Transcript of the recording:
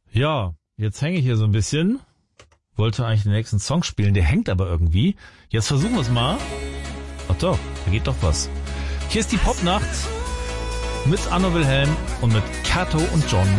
Ja, jetzt hänge ich hier so ein bisschen. Wollte eigentlich den nächsten Song spielen, der hängt aber irgendwie. Jetzt versuchen wir es mal. Ach doch, da geht doch was. Hier ist die Popnacht mit Anna Wilhelm und mit Kato und John.